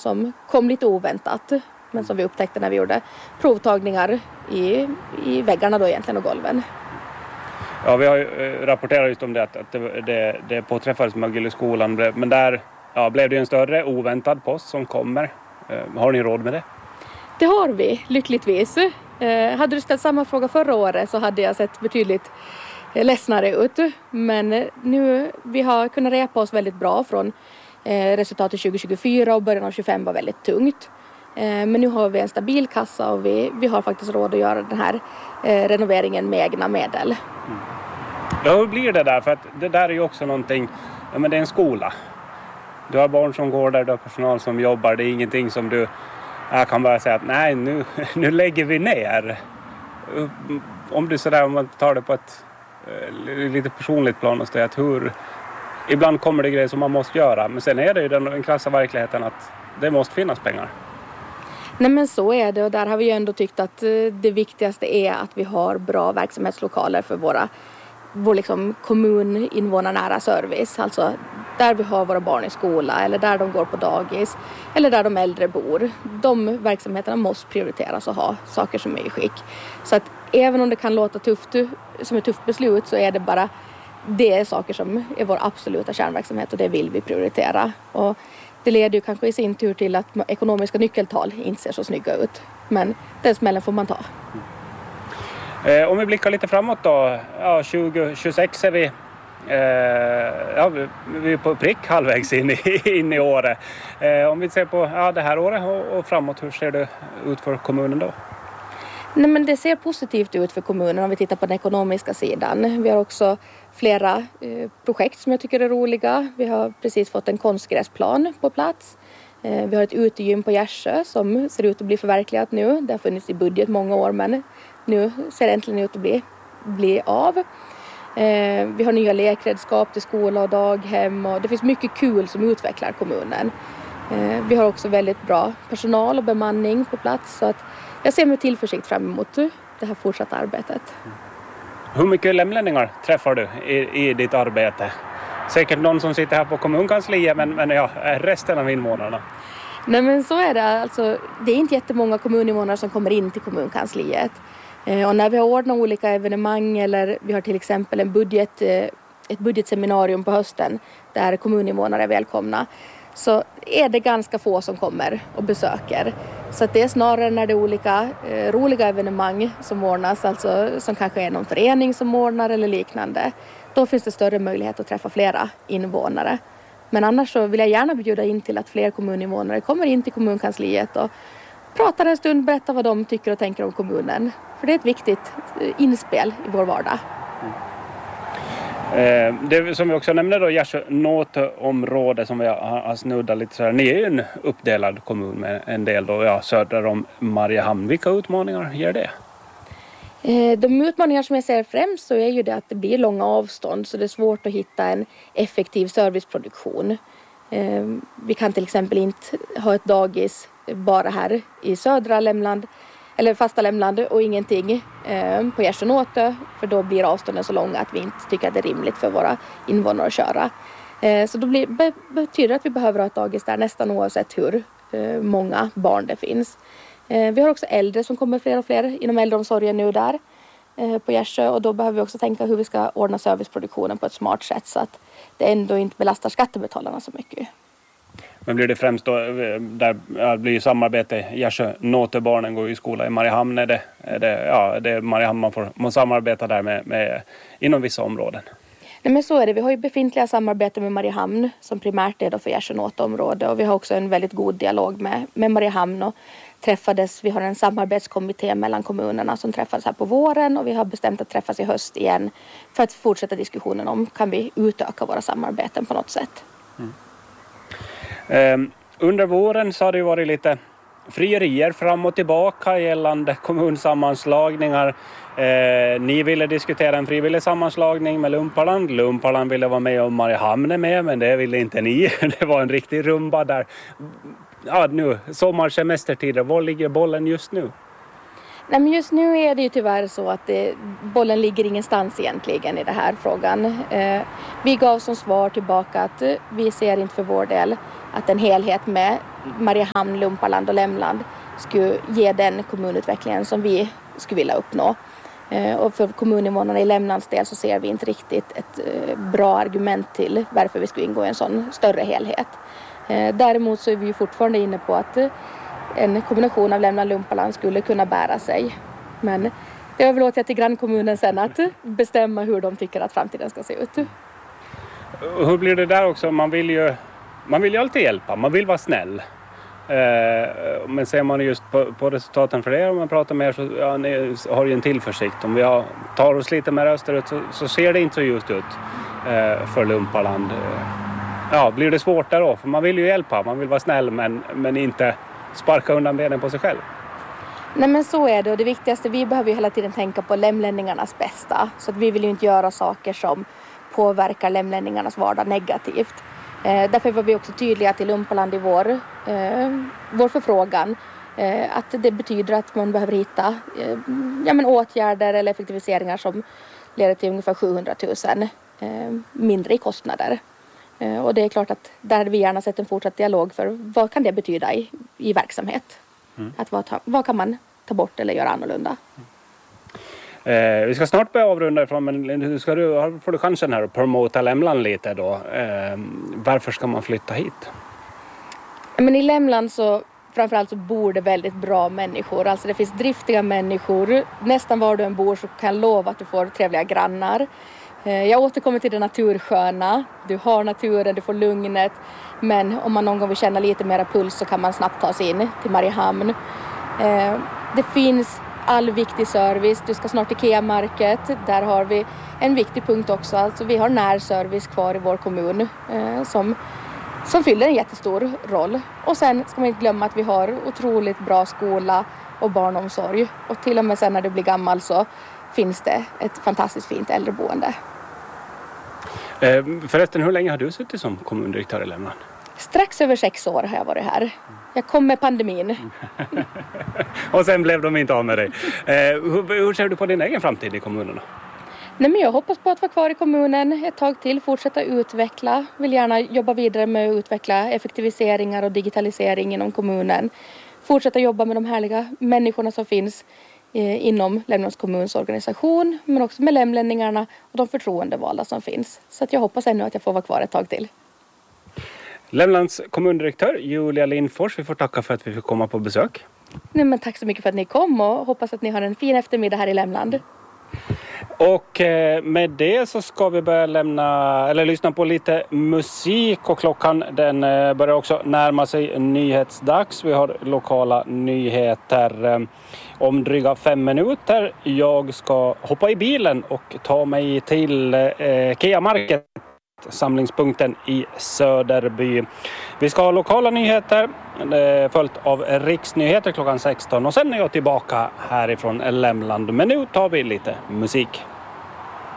som kom lite oväntat. Men som vi upptäckte när vi gjorde provtagningar i väggarna då egentligen och golven. Ja, vi har ju rapporterat just om det att det påträffades mögel i skolan. Men där blev det en större oväntad post som kommer. Har ni råd med det? Det har vi, lyckligtvis. Hade du ställt samma fråga förra året så hade jag sett betydligt ledsnare ut. Men nu vi har kunnat repa oss väldigt bra från resultatet 2024 och början av 2025 var väldigt tungt. Men nu har vi en stabil kassa och vi har faktiskt råd att göra den här renoveringen med egna medel. Ja, hur blir det där? För att det där är ju också någonting, men det är en skola. Du har barn som går där, du har personal som jobbar. Det är ingenting som du kan bara säga att nej, nu lägger vi ner. Om man tar det på ett lite personligt plan och säger att ibland kommer det grejer som man måste göra. Men sen är det ju den krassa verkligheten att det måste finnas pengar. Nej, men så är det och där har vi ju ändå tyckt att det viktigaste är att vi har bra verksamhetslokaler för vår liksom kommuninvånarnära service. Alltså där vi har våra barn i skola eller där de går på dagis eller där de äldre bor. De verksamheterna måste prioriteras och ha saker som är i skick. Så att även om det kan låta tufft som ett tufft beslut så är det bara det är saker som är vår absoluta kärnverksamhet och det vill vi prioritera. Och det leder ju kanske i sin tur till att ekonomiska nyckeltal inte ser så snygga ut. Men den smällen får man ta. Om vi blickar lite framåt då. 2026 är vi är på prick halvvägs in i året. Om vi ser på det här året och framåt, hur ser det ut för kommunen då? Nej, men det ser positivt ut för kommunen om vi tittar på den ekonomiska sidan. Vi har också flera projekt som jag tycker är roliga. Vi har precis fått en konstgräsplan på plats. Vi har ett utegym på Gärsjö som ser ut att bli förverkligat nu. Det har funnits i budget många år men nu ser det äntligen ut att bli av. Vi har nya lekredskap till skola och daghem och det finns mycket kul som utvecklar kommunen. Vi har också väldigt bra personal och bemanning på plats så att jag ser med tillförsikt fram emot det här fortsatta arbetet. Hur mycket lämlänningar träffar du i ditt arbete? Säkert någon som sitter här på kommunkansliet men resten av invånarna. Nej, men så är det. Alltså, det är inte jättemånga kommuninvånare som kommer in till kommunkansliet. Och när vi har ordnat olika evenemang eller vi har till exempel ett budgetseminarium på hösten där kommuninvånare är välkomna så är det ganska få som kommer och besöker. Så att det är snarare när det är olika roliga evenemang som ordnas, alltså som kanske är någon förening som ordnar eller liknande. Då finns det större möjlighet att träffa flera invånare. Men annars så vill jag gärna bjuda in till att fler kommuninvånare kommer in till kommunkansliet och pratar en stund, berättar vad de tycker och tänker om kommunen. För det är ett viktigt inspel i vår vardag. Det som vi också nämnde då, Gärsjö Nåt-område som vi har snuddat lite så här. Ni är ju en uppdelad kommun med en del då, söder om Mariehamn. Vilka utmaningar ger det? De utmaningar som jag ser främst så är ju det att det blir långa avstånd så det är svårt att hitta en effektiv serviceproduktion. Vi kan till exempel inte ha ett dagis bara här i södra Lämland eller fasta Lämland och ingenting på Gärsjö Nåtö för då blir avstånden så långa att vi inte tycker att det är rimligt för våra invånare att köra. Så då betyder det att vi behöver ha ett dagis där nästan oavsett hur många barn det finns. Vi har också äldre som kommer fler och fler inom äldreomsorgen nu där på Gärsjö och då behöver vi också tänka hur vi ska ordna serviceproduktionen på ett smart sätt så att det ändå inte belastar skattebetalarna så mycket. Men blir det främst då, där blir samarbete, Gärsjö Nåtebarnen går i skola i Mariehamn, är det Mariehamn man samarbetar där med inom vissa områden? Nej, men så är det. Vi har ju befintliga samarbeten med Mariehamn som primärt är då för Gärsjö Nåteområde och vi har också en väldigt god dialog med Mariehamn och vi har en samarbetskommitté mellan kommunerna som träffas här på våren och vi har bestämt att träffas i höst igen för att fortsätta diskussionen om kan vi utöka våra samarbeten på något sätt. Under våren så har det ju varit lite frierier fram och tillbaka gällande kommunsammanslagningar. Ni ville diskutera en frivillig sammanslagning med Lumpaland. Lumpaland ville vara med och Mariehamn med, men det ville inte ni. Det var en riktig rumba där. Nu, sommarsemestertider, var ligger bollen just nu? Nej, men just nu är det ju tyvärr så att bollen ligger ingenstans egentligen i den här frågan. Vi gav som svar tillbaka att vi ser inte för vår del att en helhet med Mariehamn, Lumpaland och Lämland skulle ge den kommunutvecklingen som vi skulle vilja uppnå. Och för kommuninvånarna i Lämlands del så ser vi inte riktigt ett bra argument till varför vi skulle ingå i en sån större helhet. Däremot så är vi fortfarande inne på att en kombination av Lämland och Lumpaland skulle kunna bära sig. Men det överlåter jag till grannkommunen sen att bestämma hur de tycker att framtiden ska se ut. Hur blir det där också? Man vill ju alltid hjälpa, man vill vara snäll. Men ser man just på resultaten för det, om man pratar med er, så ja, ni har ju en tillförsikt. Om vi tar oss lite mer österut så ser det inte så just ut för Lumpaland. Ja, blir det svårt där då? För man vill ju hjälpa, man vill vara snäll men inte sparka undan benen på sig själv. Nej, men så är det, och det viktigaste, vi behöver ju hela tiden tänka på lämlänningarnas bästa. Så att vi vill ju inte göra saker som påverkar lämlänningarnas vardag negativt. Därför var vi också tydliga till Lumpaland i vår förfrågan att det betyder att man behöver hitta åtgärder eller effektiviseringar som leder till ungefär 700 000 mindre i kostnader. Och det är klart att där hade vi gärna sett en fortsatt dialog för vad kan det betyda i verksamhet. Att vad kan man ta bort eller göra annorlunda. Vi ska snart börja avrunda ifrån, men får du chansen här att promota Lämland lite då. Varför ska man flytta hit? Men i Lämland så framförallt så bor det väldigt bra människor. Alltså det finns driftiga människor. Nästan var du än bor så kan jag lova att du får trevliga grannar. Jag återkommer till det natursköna. Du har naturen, du får lugnet. Men om man någon gång vill känna lite mera puls så kan man snabbt ta sig in till Mariehamn. Det finns all viktig service. Du ska snart till Ikea-market. Där har vi en viktig punkt också. Alltså vi har närservice kvar i vår kommun som fyller en jättestor roll. Och sen ska man inte glömma att vi har otroligt bra skola och barnomsorg. Och till och med sen när du blir gammal så finns det ett fantastiskt fint äldreboende. Förresten, hur länge har du suttit som kommundirektör i Lämland? Strax över 6 år har jag varit här. Jag kom med pandemin. Och sen blev de inte av med dig. Hur ser du på din egen framtid i kommunerna? Nej, men jag hoppas på att vara kvar i kommunen ett tag till, fortsätta utveckla. Vill gärna jobba vidare med att utveckla effektiviseringar och digitalisering inom kommunen. Fortsätta jobba med de härliga människorna som finns inom Lämlands kommuns organisation, men också med lämlänningarna och de förtroendevalda som finns. Så att jag hoppas ännu att jag får vara kvar ett tag till. Lämlands kommundirektör Julia Lindfors, vi får tacka för att vi fick komma på besök. Nej, men tack så mycket för att ni kom och hoppas att ni har en fin eftermiddag här i Lämland. Och med det så ska vi börja lyssna på lite musik, och klockan den börjar också närma sig nyhetsdags. Vi har lokala nyheter om dryga 5 minuter. Jag ska hoppa i bilen och ta mig till Ikea-market, samlingspunkten i Söderby. Vi ska ha lokala nyheter följt av riksnyheter klockan 16, och sen är jag tillbaka härifrån Lämland. Men nu tar vi lite musik.